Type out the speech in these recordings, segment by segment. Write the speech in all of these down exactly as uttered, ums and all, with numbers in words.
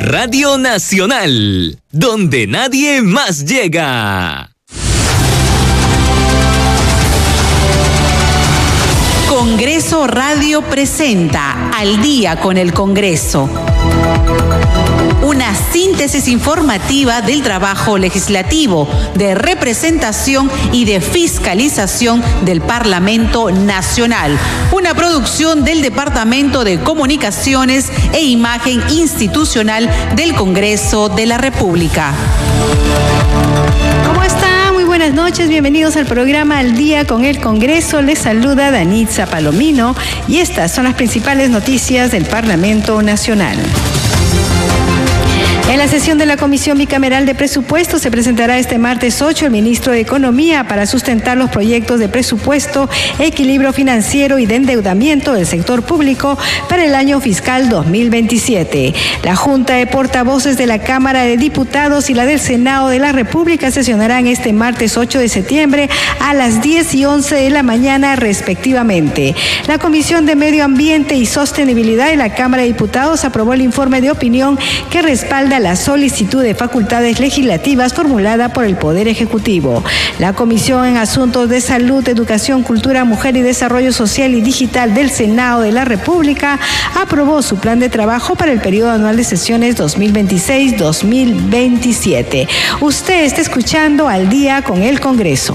Radio Nacional, donde nadie más llega. Congreso Radio presenta Al Día con el Congreso. Una síntesis informativa del trabajo legislativo, de representación y de fiscalización del Parlamento Nacional. Una producción del Departamento de Comunicaciones e Imagen Institucional del Congreso de la República. ¿Cómo están? Muy buenas noches, bienvenidos al programa Al Día con el Congreso. Les saluda Danitza Palomino y estas son las principales noticias del Parlamento Nacional. En la sesión de la Comisión Bicameral de Presupuesto se presentará este martes ocho el ministro de Economía para sustentar los proyectos de presupuesto, equilibrio financiero y de endeudamiento del sector público para el año fiscal dos mil veintisiete. La Junta de Portavoces de la Cámara de Diputados y la del Senado de la República sesionarán este martes ocho de septiembre a las diez y once de la mañana respectivamente. La Comisión de Medio Ambiente y Sostenibilidad de la Cámara de Diputados aprobó el informe de opinión que respalda la solicitud de facultades legislativas formulada por el Poder Ejecutivo. La Comisión en Asuntos de Salud, Educación, Cultura, Mujer y Desarrollo Social y Digital del Senado de la República aprobó su plan de trabajo para el periodo anual de sesiones dos mil veintiséis dos mil veintisiete. Usted está escuchando Al Día con el Congreso.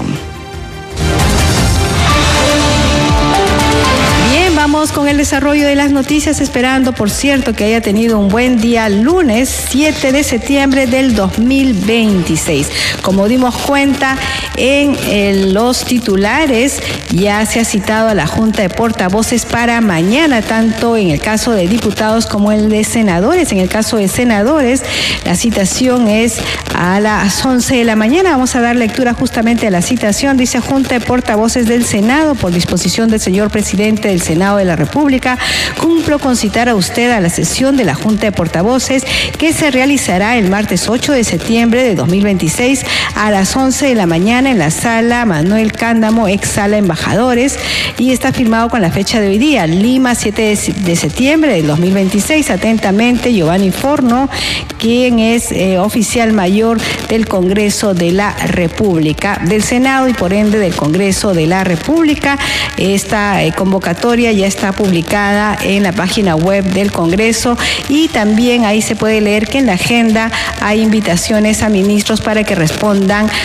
Vamos con el desarrollo de las noticias, esperando, por cierto, que haya tenido un buen día lunes siete de septiembre del dos mil veintiséis. Como dimos cuenta en, en los titulares, ya se ha citado a la Junta de Portavoces para mañana, tanto en el caso de diputados como el de senadores. En el caso de senadores, la citación es a las once de la mañana. Vamos a dar lectura justamente a la citación. Dice: Junta de Portavoces del Senado, por disposición del señor presidente del Senado de la República, cumplo con citar a usted a la sesión de la Junta de Portavoces que se realizará el martes ocho de septiembre de dos mil veintiséis a las once de la mañana en la sala Manuel Cándamo, ex sala Embajadores, y está firmado con la fecha de hoy día, Lima, siete de septiembre del dos mil veintiséis. Atentamente, Giovanni Forno, quien es eh, oficial mayor del Congreso de la República, del Senado y por ende del Congreso de la República. Esta eh, convocatoria ya está publicada en la página web del Congreso y también ahí se puede leer que en la agenda hay invitaciones a ministros para que respondan